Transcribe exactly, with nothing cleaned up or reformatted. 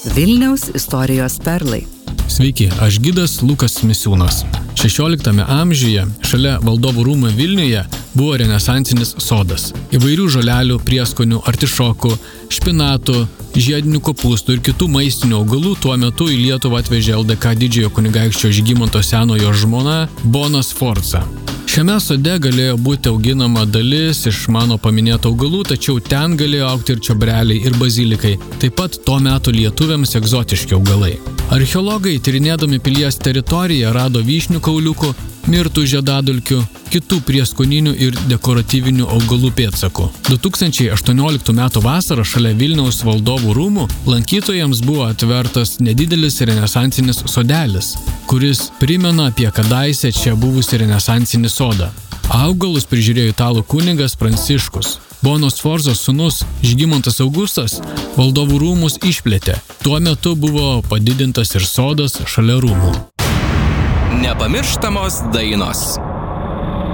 Vilniaus istorijos perlai. Sveiki, aš gidas Lukas Misiūnas. šešioliktame amžiuje šalia Valdovų rūmų Vilniuje buvo renesansinis sodas. Įvairių žolelių, prieskonių, artišokų, špinatų, žiedinių kopūstų ir kitų maistinių augalų tuo metu į Lietuvą atvežė L D K didžiojo kunigaikščio Žygimanto Senojo žmona Bona Sforza. Šiame sode galėjo būti auginama dalis iš mano paminėtų augalų, tačiau ten galėjo augti ir čiobreliai, ir bazilikai, taip pat to meto lietuviams egzotiški augalai. Archeologai, tyrinėdami pilies teritoriją, rado vyšnių kauliukų, mirtų žiedadulkių, kitų prieskoninių ir dekoratyvinių augalų pėdsakų. du tūkstančiai aštuonioliktų metų vasarą šalia Vilniaus Valdovų rūmų lankytojams buvo atvertas nedidelis renesansinis sodelis, kuris primena apie kadaise čia buvusį renesansinį sodą. Augalus prižiūrėjo italų kunigas Pranciškus. Bonos Sforzos sūnus Žygimantas Augustas Valdovų rūmus išplėtė. Tuo metu buvo padidintas ir sodas šalia rūmų. Nepamirštamos dainos.